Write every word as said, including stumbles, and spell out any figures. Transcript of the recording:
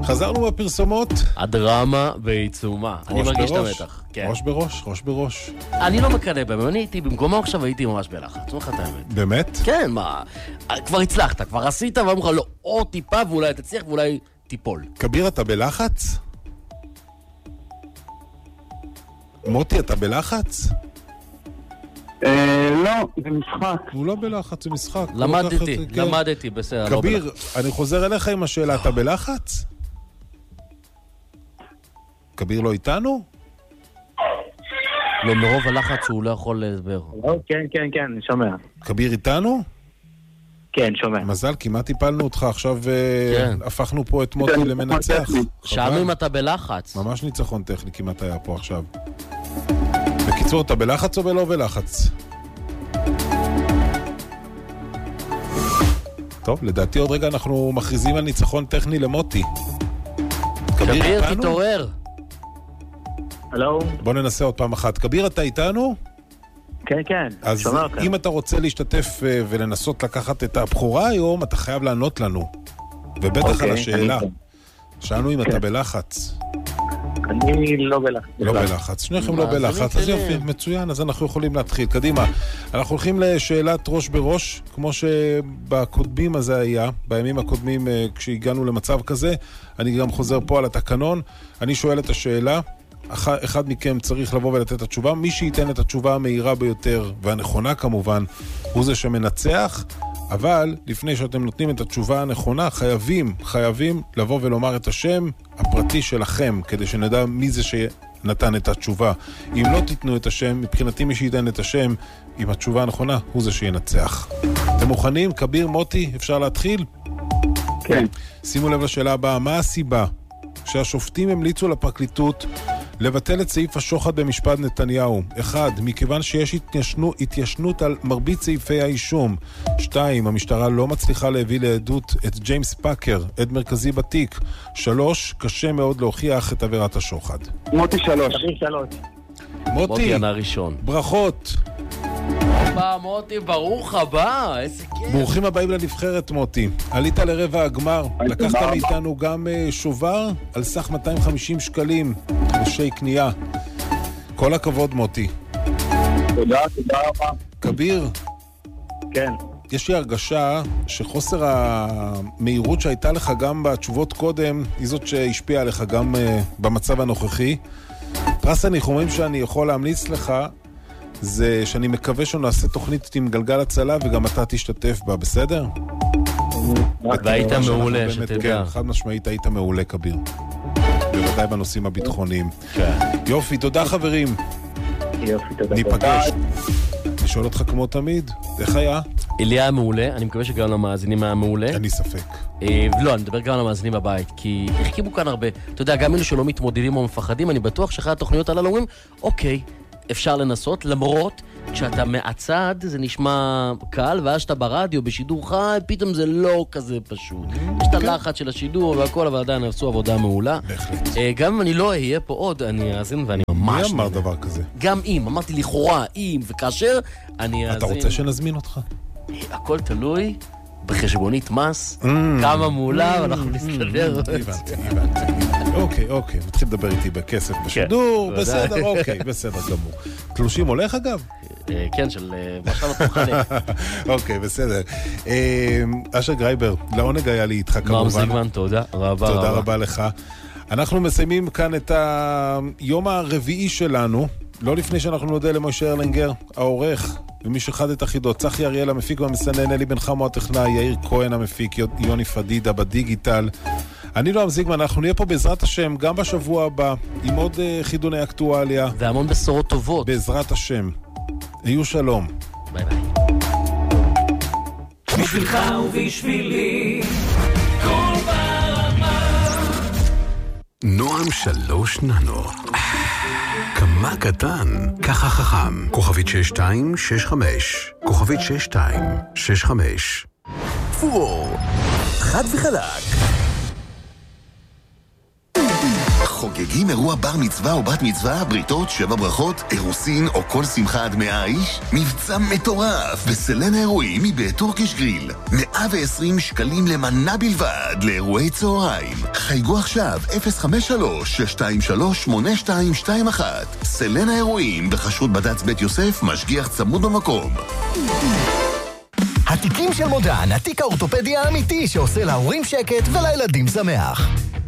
חזרנו בפרסומות. הדרמה בעיצומה. אני מרגיש את המתח. ראש בראש, ראש בראש. אני לא מקנא בהם, אני הייתי במקומו עכשיו, הייתי ממש בלחץ. זאת אומרת, האמת. באמת? כן, מה? כבר הצלחת, כבר עשית, ואמרו לך, לא, או טיפה, ואולי תצליח, ואולי תיפול. כביר, אתה בלחץ? מוטי, אתה בלחץ? לא, זה משחק. הוא לא בלחץ, זה משחק. למדתי, למדתי, בסדר. כביר, אני חוזר אליך עם השאלה, אתה בלחץ? כביר לא איתנו? לא, מרוב הלחץ הוא לא יכול להסבר. כן, כן, כן, אני שומע. כביר איתנו? כן, שומע. מזל, כמעט הפלנו אותך, עכשיו הפכנו פה את מוטי למנצח. שאלנו אם אתה בלחץ. ממש ניצחון טכני כמעט היה פה עכשיו. בקיצור, אתה בלחץ או בלא בלחץ? טוב, לדעתי עוד רגע אנחנו מכריזים על ניצחון טכני למוטי. כביר, תתעורר. הלו? בוא ננסה עוד פעם אחת. כביר, אתה איתנו? כן, כן. אז אם אתה רוצה להשתתף ולנסות לקחת את הבחורה היום, אתה חייב לענות לנו. ובטח על השאלה. שאלנו אם אתה בלחץ. אני לא בלחץ. לא בלחץ, שניכם לא בלחץ, אז יופי, מצוין, אז אנחנו יכולים להתחיל. קדימה, אנחנו הולכים לשאלת ראש בראש, כמו שבקודמים הזה היה, בימים הקודמים כשהגענו למצב כזה, אני גם חוזר פה על התקנון, אני שואל את השאלה, אחד מכם צריך לבוא ולתת את התשובה, מי שייתן את התשובה המהירה ביותר, והנכונה כמובן, הוא זה שמנצח, אבל לפני שאתם נותנים את התשובה הנכונה, חייבים, חייבים לבוא ולומר את השם הפרטי שלכם, כדי שנדע מי זה שנתן את התשובה. אם לא תיתנו את השם, מבחינתי מי שייתן את השם עם התשובה הנכונה, הוא זה שינצח. אתם מוכנים? כביר, מוטי, אפשר להתחיל? כן. שימו לב לשאלה הבאה, מה הסיבה שהשופטים המליצו לפרקליטות לבטל את סעיף השוחד במשפט נתניהו? אחד, מכיוון שיש התיישנו, התיישנות על מרבית סעיפי האישום. שתיים, המשטרה לא מצליחה להביא לעדות את ג'יימס פאקר, עד מרכזי בתיק. שלוש, קשה מאוד להוכיח את עבירת השוחד. מוטי שלוש. שלוש. מוטי, מוטי ענה ראשון. ברכות. הבא, מוטי, ברוך הבא, איזה כיף. ברוכים הבאים לנבחרת, מוטי. עלית לרבע הגמר, לקחת מאיתנו גם שובר על סך מאתיים וחמישים שקלים, ראשי קנייה. כל הכבוד, מוטי. תודה, תודה רבה. כביר. כן. יש לי הרגשה שחוסר המהירות שהייתה לך גם בתשובות קודם, היא זאת שהשפיעה עליך גם במצב הנוכחי. פרס הניחומים שאני יכול להמליץ לך, זה שאני מקווה שנעשה תוכנית עם גלגל הצלה וגם אתה תשתתף בה, בסדר? והיית מעולה, שתדע. חד משמעית היית מעולה, כביר. בוודאי בנושאים הביטחוניים. יופי, תודה חברים. יופי, תודה. ניפגש. לשאול אותך כמו תמיד, איך היה? אליה היה מעולה, אני מקווה שגם למאזינים היה מעולה. אני ספק. לא, אני מדבר גם על המאזינים בבית, כי החכימו כאן הרבה. אתה יודע, גם אלו שלא מתמודדים או מפחדים, אני בטוח שאחרי התוכניות הללו אומרים, אוקיי, אפשר לנסות, למרות כשאתה מהצד זה נשמע קל, ואז שאתה ברדיו, בשידור חי, פתאום זה לא כזה פשוט. יש את הלחץ של השידור והכל, אבל עדיין עשו עבודה מעולה. בהחלט. גם אם אני לא אהיה פה עוד, אני אאזין ואני ממש... מי אמר דבר כזה? גם אם, אמרתי לכאורה, אם וכאשר, אני אאזין... אתה רוצה שנזמין אותך? הכל תלוי בחשבונית מס, כמה מעולה, ואנחנו נסתדר. הבנתי, הבנתי. אוקיי, אוקיי, מתחיל לדבר איתי בכסף בשידור, בסדר, אוקיי, בסדר גמור. תלושים הולך אגב? כן, של משל התוכני. אוקיי, בסדר. אשר גרייבר, לעונג היה לי איתך כמובן. נועם זיגמן, תודה רבה. תודה רבה לך. אנחנו מסיימים כאן את היום הרביעי שלנו, לא לפני שאנחנו נודה למשה ארלינגר, העורך, ומי שחד את החידות, צחי אריאל המפיק והמסנן, אלי בן חמו הטכנאי, יאיר כהן המפיק, יוני פדידה בדיגיטל. אני נועם זיגמן, אנחנו נהיה פה בעזרת השם גם בשבוע הבא, עם עוד uh, חידוני אקטואליה. והמון בשורות טובות. בעזרת השם. היו שלום. ביי ביי. בשבילך ובשבילי, כל ברמה. נועם שלוש ננו. כמה קטן, ככה חכם. כוכבית שש שתיים שש חמש. כוכבית שש שתיים שש חמש. פור. חד וחלק. חוגג חוגגים אירוע בר מצווה או בת מצווה, בריתות, שבע ברכות, אירוסין או כל שמחה עד מאה איש? מבצע מטורף בסלן האירועים מבית טורקיש גריל. מאה ועשרים שקלים למנה בלבד לאירועי צהריים. חייגו עכשיו אפס חמש שלוש שש שתיים שלוש שמונה שתיים שתיים אחת. סלן האירועים בחשרות בד"ץ בית יוסף, משגיח צמוד במקום. התיקים של מודן, התיק האורתופדי האמיתי שעושה להורים שקט ולילדים שמח.